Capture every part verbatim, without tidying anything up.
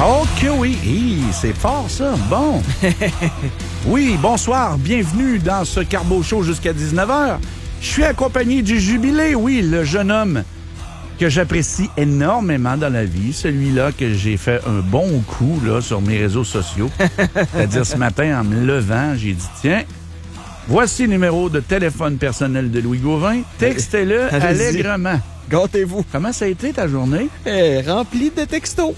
OK, oui. Hi, c'est fort, ça. Bon. Oui, bonsoir. Bienvenue dans ce Carbo Show jusqu'à dix-neuf heures. Je suis accompagné du jubilé, oui, le jeune homme que j'apprécie énormément dans la vie. Celui-là que j'ai fait un bon coup là, sur mes réseaux sociaux. C'est-à-dire ce matin, en me levant, j'ai dit, tiens, voici le numéro de téléphone personnel de Louis Gauvin. Textez-le Allez-y. allègrement. Gâtez-vous. Comment ça a été ta journée? Eh, rempli de textos.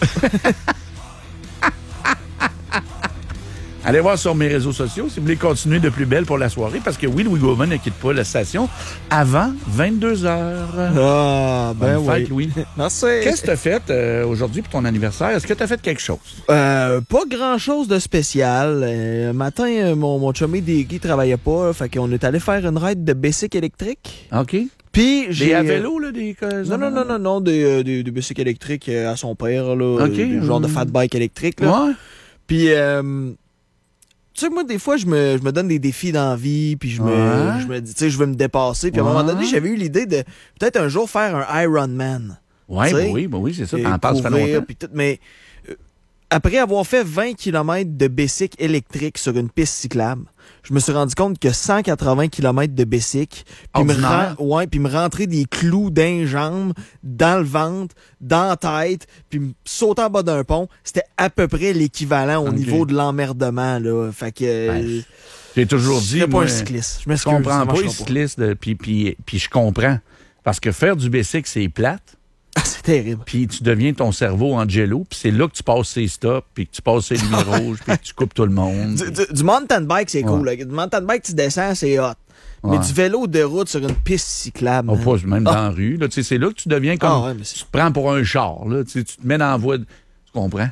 Allez voir sur mes réseaux sociaux si vous voulez continuer de plus belle pour la soirée, parce que oui, Louis Gauvin ne quitte pas la station avant vingt-deux heures. Ah, ben Bonne oui. fête, Louis. Merci. Qu'est-ce que tu as fait euh, aujourd'hui pour ton anniversaire? Est-ce que tu as fait quelque chose? Euh, pas grand-chose de spécial. Euh, un matin, euh, mon, mon chummy des Guy travaillait pas, là, fait qu'on est allé faire une ride de bicycle électrique. OK. Puis j'ai... Des à vélo, là, des... Non, non, non, non, non, des, euh, des, des bicycles électriques euh, à son père, là. OK. Des genre de fat bike électrique, là. Ouais. Puis, euh, tu sais, moi, des fois, je me, je me donne des défis dans la vie, puis je me, Ouais. je me dis, tu sais, je veux me dépasser. Puis à un Ouais. moment donné, j'avais eu l'idée de peut-être un jour faire un Ironman. Ouais, Tu sais, ben oui, ben oui, c'est ça. Et T'en parles, ça fait courir, longtemps. puis tout, mais euh, après avoir fait vingt kilomètres de bicycle électrique sur une piste cyclable, je me suis rendu compte que cent quatre-vingts kilomètres de bicycle, puis me, Ordinaire. ren- ouais, puis me rentrer des clous dans les jambes, dans le ventre, dans la tête, puis me sauter en bas d'un pont, c'était à peu près l'équivalent au Ok. niveau de l'emmerdement, là. Fait que... euh, Ben, J'ai toujours je dit, serais pas moi, un cycliste. Je je m'excuse, comprends ça pas marchera les cyclistes, de- puis, puis, puis je comprends. Parce que faire du bicycle, c'est plate. Ah, c'est terrible. Puis tu deviens ton cerveau en jello, puis c'est là que tu passes ses stops, puis que tu passes ses lignes rouges, puis que tu coupes tout le monde. Du, du- du mountain bike, c'est cool. Ouais. Là. Du mountain bike, tu descends, c'est hot. Mais Ouais. du vélo de route sur une piste cyclable. Oh, man. pas même dans la rue. Là, tu sais, c'est là que tu deviens comme... Ah ouais, mais c'est- tu te prends pour un char. Là, tu sais, tu te mets dans la voie... de- Tu comprends?